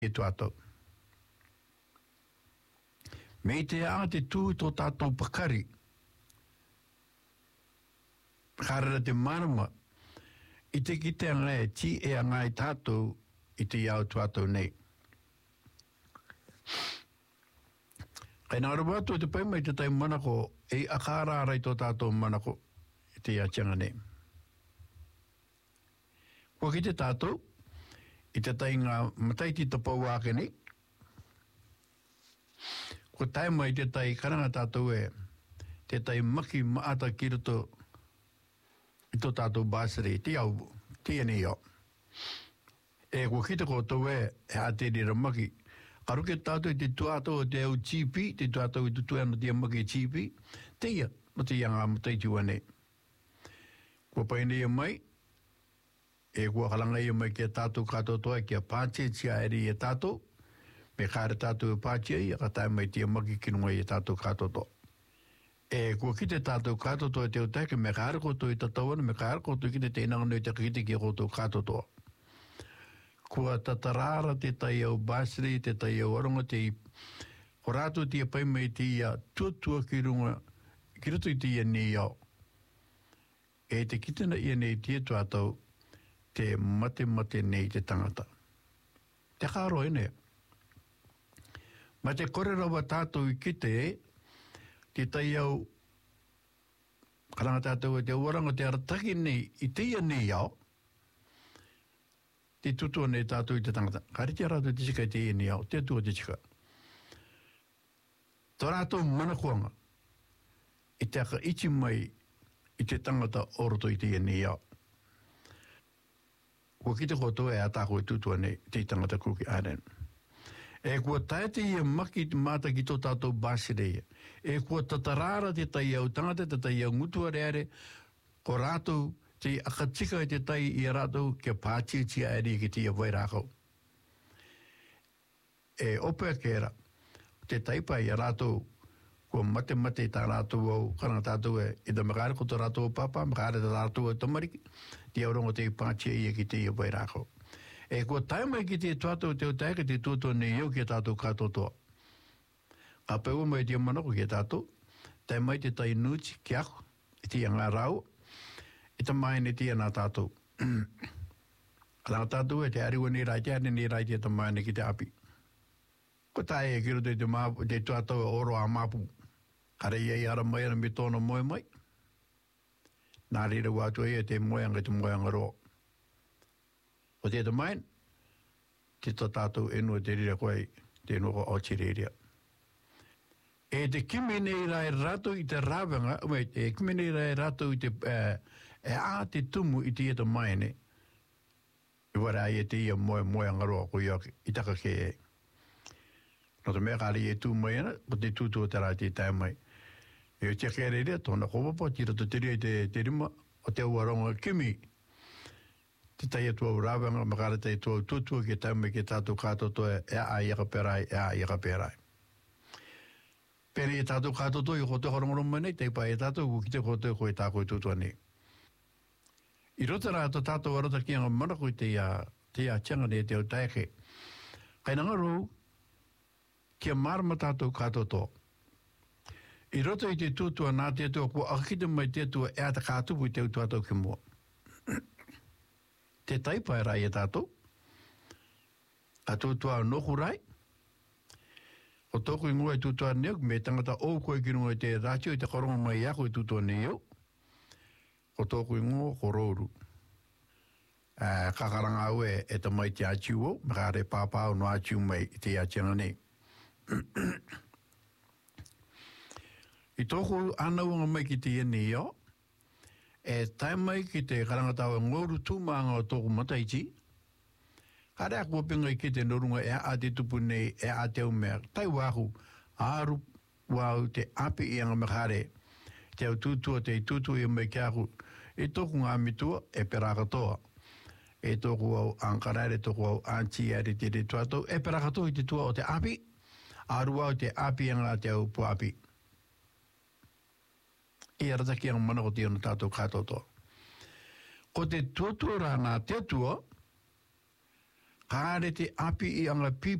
e tu ato. Me te a te tū tō tātou pakari. Karara te marama. I te kite angai ti e angai tātou i te iau tu ato nei. Kai nā rawa atu te pai mai te tai manako e akara arai tō tātou manako i te iachanga nei. Kua ki te tātou, i te tai ngā mataiti te pau ake nei. Kua tai mai te tai karanga tātou e, te tai maki maata ki roto i tō tātou bāsari, te au, te ane iau. E kua ki te koutou e a te rira maki, karuke tātou i te tuatou o te au GP, te tuatou i tutuana te maki GP, te ia, no te ia ngā mataiti wane. Kua paine ia mai, e kua kalanga ia mai kia tātou kātou toa kia pātia tia eri e tātou, me kāre tātou e pātia i, a katai mai tia maki kinunga i tātou kātou toa. E kua ki te tātou kātou toa te utake, me kāre koutou i tatawana, me kāre koutou ki te tēnanga nui te kite ki koutou kātou toa. Kua tatarara te tai au basri, te tai au aronga te i, ko rātou tia pai mai te ia tuatua ki runga, ki rato i te ia nei au. E te kitena ia nei tia tuatau, te mate nei te tangata. Te kāro ene. Ma te kore rawa tātou i kite e, te tai au, karanga tātou e te waranga te arataki nei, i te ia nei au, te tutua nei tātou i te tangata. Kari te rātou te sika i te ia nei au, te tua te sika. Tō rātou manakuanga, i te aka iti mai, i te tangata oroto i te ia nei au. Kua ki te koutou e atako e tutua nei, te tangata Cookie Island. E kua tae te ia maki mata ki tō tātou bāsireia. E kua tatarara te tai au tangata, te tai au ngutua reare, ko rātou te akatika i te tai i rātou kia pātia eri ki te ia wairākau. E opea kēra, te taipa i rātou, kua mate tā rātou au, karanga tātou e, i te makare ko tō rātou papa, makare tā rātou au tamariki, te aurongo te pātia i ki te ia wairākau. E kua taimai ki te tuatau te utaika te tuatua nei au ki tātou kātotoa. A peua mai te manako ki tātou, taimai te tai nuti ki ako, i te ngā rau, i te mai ne te nā tātou. Karanga tātou e te ariwa ni rai, te ane ni rai te mai ne ki te api. Ko tae e kiro te tuatau e oro a mapu. Kare iei ara mai ana me tōna moe mai. Nā rira wātua ia te moeanga te moeanga roa. O te main, te tātou enua te rira koe, te noko o te rira. E te kimi nei rai rato i te rāwanga, e kimi nei rai rato i te, e a te tumu i te ia te maine. I wara ia te ia moeanga roa ko i taka ke e. No te mea kāri e tū mai ana, ko te tūtua te rai te tai mai. E o tia kere rea, tōna kopopo, tira to te rea te rima, o te uaronga kimi. Te tai atua urawanga, makara tai atua tutua ke tai mai ke tātou kātotoa e a iaka perai, e a iaka perai. Pere e tātou kātotoa i kote horongoronga nei, te pa e tātou ku ki te kote koe tākoi tutua nei. I rota rā to tātou arota ki anga manako i te a tianga nei te au taeke. Kai nanga rou, kia marama tātou kātotoa. I roto i te tūtua nā te atua, kua akita mai te atua e ata kātupu i te utuatau ki mua. Te taipa e rai e tātou. A tūtua noku rai. O tōku i ngua i tūtua neo, me tangata o koe ki runga i te rātio i te koronga mai ako i tūtua neo. O tōku i ngua ko rouru. Kakaranga au e ta mai te atiu o, makare pāpāo no atiu mai i te atianga nei. I tōku anaunga mai ki te iene iau, e tai mai ki te karangatawa ngoru tūmanga o tōku mataiti, kare a kua pinga i ki te norunga e a te tupu nei e a te umea, tai wahu, āru wau te api i anga makare, te au tūtua te tūtua i mai kia aku, e tōku ngā mitua e perakatoa, e tōku au ankarare, tōku au antiare te te tuatou, e perakatoa i te tua o te api, āru wau te api anga te au puapi. I arataki ang mana ko tiyo na tātou kātotoa. Ko te tuatua rā ngā te atua, Kāre te api i anga